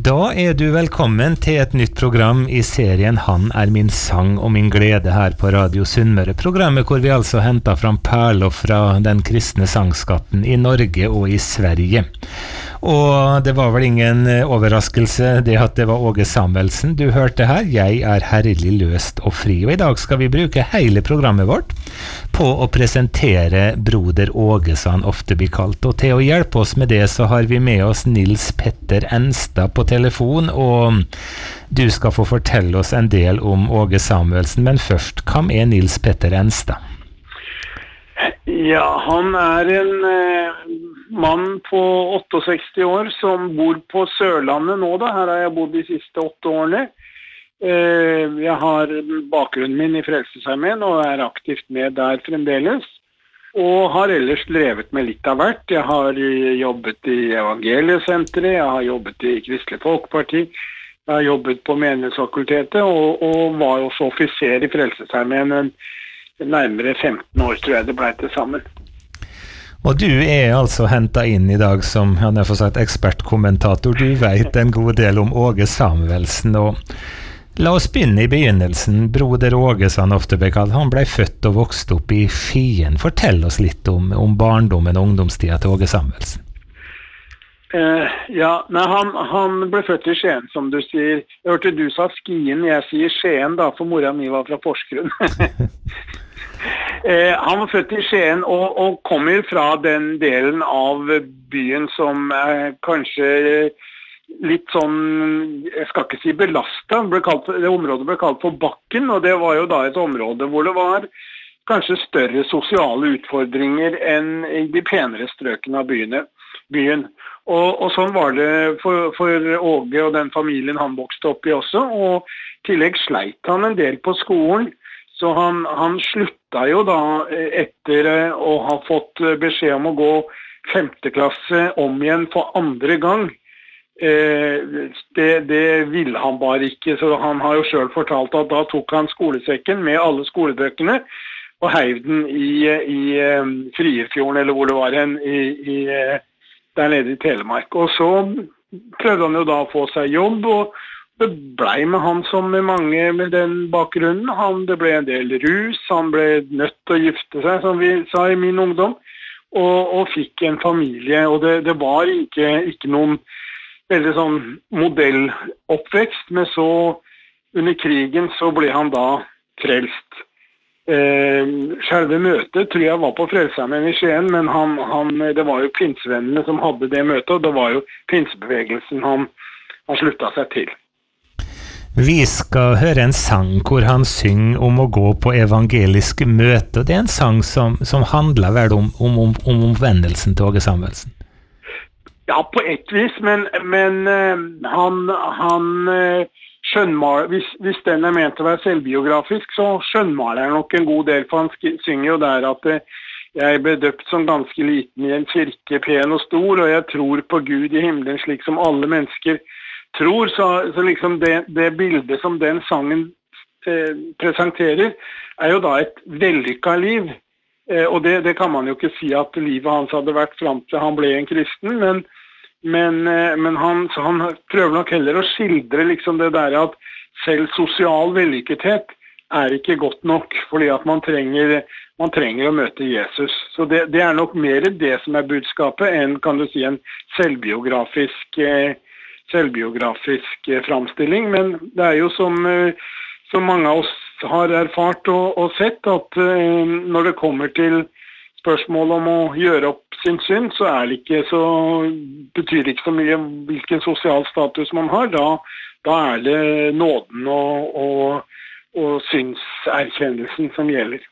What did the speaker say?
Da du velkommen til et nytt program i serien Han min sang og min glede her på Radio Sunnmøre. Programmet hvor vi altså henter fram perler fra den kristne sangskatten i Norge og i Sverige. Og det var vel ingen overraskelse det at det var Åge Samuelsen du hørte her. Jeg herlig løst og fri. Og i dag skal vi bruke hele programmet vårt på å presentere broder Åge, som han ofte blir kalt. Og til å hjelpe oss med det så har vi med oss Nils Petter Enstad på telefon, og du skal få fortelle oss en del om Åge Samuelsen. Men først, hvem Nils Petter Enstad? Ja, han en mann på 68 år som bor på Sørlandet nå da. Her har jeg bodd de siste 8 årene. Jeg har bakgrunnen min i Frelsesarmeen og aktivt med der fremdeles. Og har ellers drevet med litt av hvert. Jeg har jobbet i Evangeliesenteret, jeg har jobbet i Kristelig Folkeparti, jeg har jobbet på Menighetsfakultetet og var også offiser i Frelsesarmeen nærmere 15 år, tror jeg det ble til sammen. Og du altså hentet inn i dag som, han har fått sagt, ekspertkommentator. Du vet en god del om Åge Samuelsen, og la oss begynne i begynnelsen. Broder Åge, som han ofte ble kalt, han ble født og vokst opp i Skien. Fortell oss litt om barndommen og ungdomstida til Åge Samuelsen. Han ble født i Skien, som du sier. Jeg hørte du sa Skien, jeg sier Skien da, for mora mi var fra Porsgrunn. Han var født i Skien og kommer fra den delen av byen som kanskje litt sånn, jeg skal ikke si belastet, det området ble kalt for Bakken, og det var jo da et område hvor det var kanskje større sosiale utfordringer enn i de penere strøkene av byen. Og sånn var det for Åge og den familien han vokste opp i også, og i tillegg sleit han en del på skolen, så han slutta jo da etter å ha fått beskjed om å gå 5. klasse om igjen for andre gang. Det ville han bare ikke, så han har jo selv fortalt at da tok han skolesekken med alle skolebøkene og heiv den i Frierfjorden, eller hvor det var der nede i Telemark. Og så prøvde han jo da å få seg jobb, og det ble med han som med mange med den bakgrunnen. Det ble en del rus, han ble nødt til å gifte seg, som vi sa i min ungdom, og fikk en familie, og det var ikke noen veldig sånn modelloppvekst, men så under krigen så ble han da frelst. Selve møtet tror jeg var på Frelsesarmeen i Skien, men det var jo pinsevennene som hadde det møtet, og det var jo pinsebevegelsen han sluttet seg til. Vi skal høre en sang hvor han synger om å gå på evangelisk møte, og det en sang som handler vel om omvendelsen til Åge Samuelsen. Ja, på et vis, men han skjønnmaler, hvis den ment å være selvbiografisk, så skjønnmaler han nok en god del, for han synger jo der at jeg ble døpt som ganske liten i en kirke, pen og stor, og jeg tror på Gud i himmelen slik som alle mennesker tror, så liksom det bildet som den sangen presenterer, jo da et vellykket liv. Og det kan man jo ikke si at livet hans hadde vært frem til han ble en kristen, men han prøver nok heller å skildre liksom det der at selv sosial vellykkethet ikke godt nok, fordi at man trenger å møte Jesus. Så det nok mer det som budskapet enn, kan du si, en selvbiografisk framstilling, men det jo som mange av oss har erfart og sett, at når det kommer til spørsmål om å gjøre opp sin synd, så betyr det ikke så mye hvilken sosial status man har. Da det nåden og synserkjennelsen som gjelder.